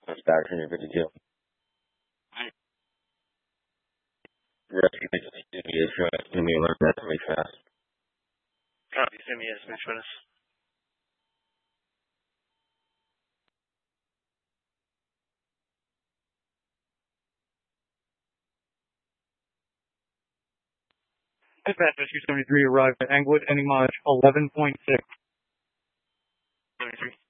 That's back from your 52. Rescue CMES fast. Give me alert that to me fast. Copy, CMES, match with us. Dispatch Rescue 73 arrived at Angwood, ending mileage 11.6. 73.